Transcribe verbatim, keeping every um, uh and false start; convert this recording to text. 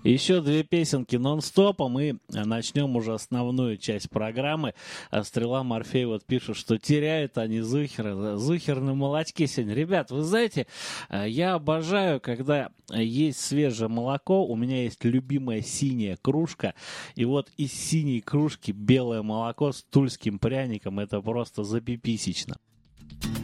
Еще две песенки нон-стопом, и начнем уже основную часть программы. Стрела Морфей вот пишет, что теряют они Зухера. Зухер на молочке сегодня. Ребят, вы знаете, я обожаю, когда есть свежее молоко. У меня есть любимая синяя кружка. И вот из синей кружки белое молоко с тульским пряником. Это просто запиписечно.